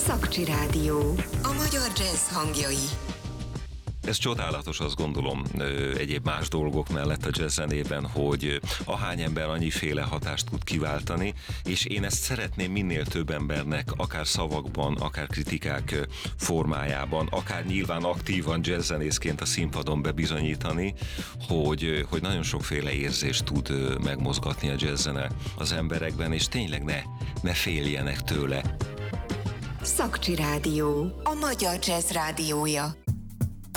Szakcsi Rádió. A magyar jazz hangjai. Ez csodálatos, azt gondolom, egyéb más dolgok mellett a jazz zenében, hogy ahány ember annyiféle hatást tud kiváltani, és én ezt szeretném minél több embernek, akár szavakban, akár kritikák formájában, akár nyilván aktívan jazzzenészként a színpadon bebizonyítani, hogy nagyon sokféle érzést tud megmozgatni a jazzzene az emberekben, és tényleg ne féljenek tőle. Szakcsi Rádió. A magyar jazz rádiója.